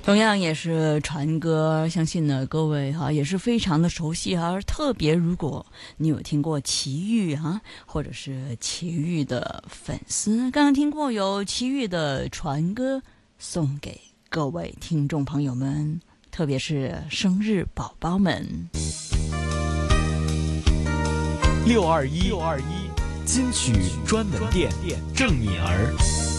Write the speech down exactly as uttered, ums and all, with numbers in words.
同样也是传歌，相信呢各位哈、啊、也是非常的熟悉哈、啊。特别如果你有听过齐豫啊，或者是齐豫的粉丝，刚刚听过有齐豫的传歌送给各位听众朋友们，特别是生日宝宝们。 六二一六二一金曲专门店郑敏儿。